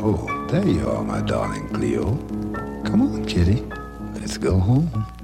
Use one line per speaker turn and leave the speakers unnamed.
Oh, there you are, my darling Cleo. Come on, kitty. Let's go home.